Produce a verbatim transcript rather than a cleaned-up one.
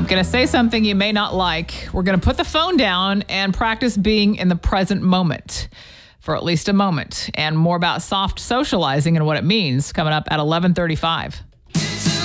I'm going to say something you may not like. We're going to put the phone down and practice being in the present moment for at least a moment. And more about soft socializing and what it means coming up at eleven thirty-five.